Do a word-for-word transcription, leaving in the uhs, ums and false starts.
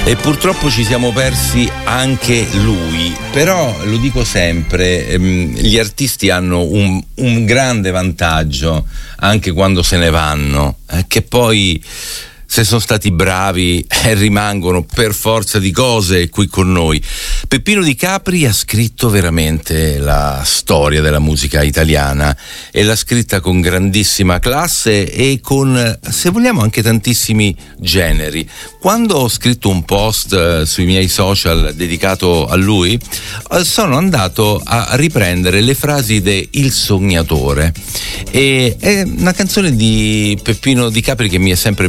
E purtroppo ci siamo persi anche lui, però lo dico sempre, ehm, gli artisti hanno un, un grande vantaggio anche quando se ne vanno, eh, che poi se sono stati bravi eh, rimangono per forza di cose qui con noi. Peppino Di Capri ha scritto veramente la storia della musica italiana e l'ha scritta con grandissima classe e con, se vogliamo, anche tantissimi generi. Quando ho scritto un post eh, sui miei social dedicato a lui, eh, sono andato a riprendere le frasi de Il Sognatore, e è una canzone di Peppino Di Capri che mi è sempre